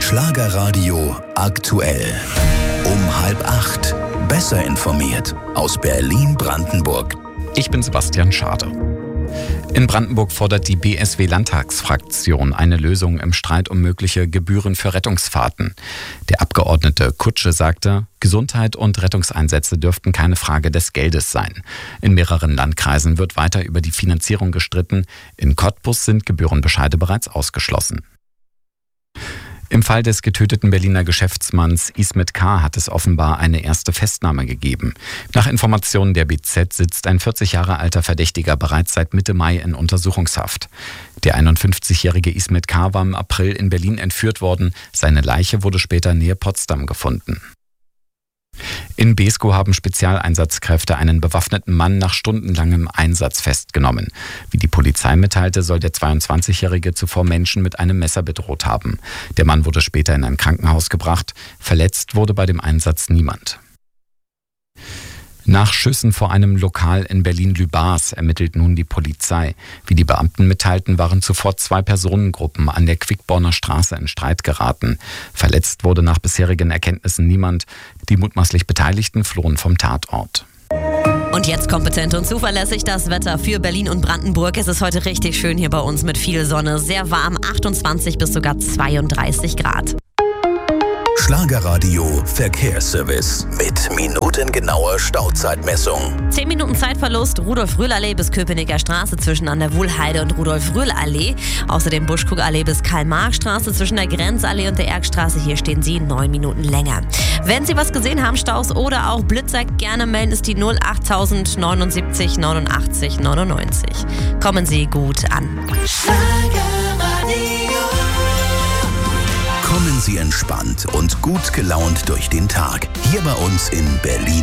Schlagerradio aktuell. Um 7:30. Besser informiert aus Berlin-Brandenburg. Ich bin Sebastian Schade. In Brandenburg fordert die BSW-Landtagsfraktion eine Lösung im Streit um mögliche Gebühren für Rettungsfahrten. Der Abgeordnete Kutsche sagte, Gesundheit und Rettungseinsätze dürften keine Frage des Geldes sein. In mehreren Landkreisen wird weiter über die Finanzierung gestritten. In Cottbus sind Gebührenbescheide bereits ausgeschlossen. Im Fall des getöteten Berliner Geschäftsmanns Ismet K. hat es offenbar eine erste Festnahme gegeben. Nach Informationen der BZ sitzt ein 40 Jahre alter Verdächtiger bereits seit Mitte Mai in Untersuchungshaft. Der 51-jährige Ismet K. war im April in Berlin entführt worden. Seine Leiche wurde später nähe Potsdam gefunden. In Beeskow haben Spezialeinsatzkräfte einen bewaffneten Mann nach stundenlangem Einsatz festgenommen. Wie die Polizei mitteilte, soll der 22-Jährige zuvor Menschen mit einem Messer bedroht haben. Der Mann wurde später in ein Krankenhaus gebracht. Verletzt wurde bei dem Einsatz niemand. Nach Schüssen vor einem Lokal in Berlin-Lübars ermittelt nun die Polizei. Wie die Beamten mitteilten, waren zuvor 2 Personengruppen an der Quickborner Straße in Streit geraten. Verletzt wurde nach bisherigen Erkenntnissen niemand. Die mutmaßlich Beteiligten flohen vom Tatort. Und jetzt kompetent und zuverlässig das Wetter für Berlin und Brandenburg. Es ist heute richtig schön hier bei uns mit viel Sonne. Sehr warm, 28 bis sogar 32 Grad. Schlagerradio Verkehrsservice mit minutengenauer Stauzeitmessung. 10 Minuten Zeitverlust, Rudolf-Röhl-Allee bis Köpenicker Straße zwischen an der Wuhlheide und Rudolf-Röhl-Allee. Außerdem Buschkuckallee bis Karl-Marx-Straße zwischen der Grenzallee und der Erkstraße. Hier stehen Sie 9 Minuten länger. Wenn Sie was gesehen haben, Staus oder auch Blitzer, gerne melden, ist die 08000 79 89 99. Kommen Sie gut an. Kommen Sie entspannt und gut gelaunt durch den Tag. Hier bei uns in Berlin.